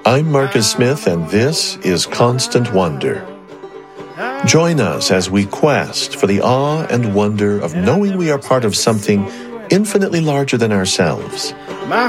I'm Marcus Smith, and this is Constant Wonder. Join us as we quest for the awe and wonder of knowing we are part of something infinitely larger than ourselves.